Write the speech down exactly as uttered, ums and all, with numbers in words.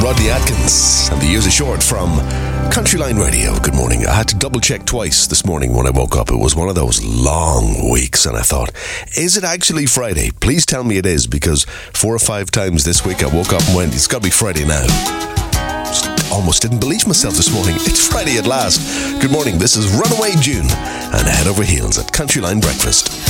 Rodney Atkins, and the years are short from Countryline Radio. Good morning. I had to double check twice this morning when I woke up. It was one of those long weeks, and I thought, is it actually Friday? Please tell me it is, because four or five times this week I woke up and went, it's got to be Friday now. Just almost didn't believe myself this morning. It's Friday at last. Good morning. This is Runaway June and Head Over Heels at Countryline Breakfast.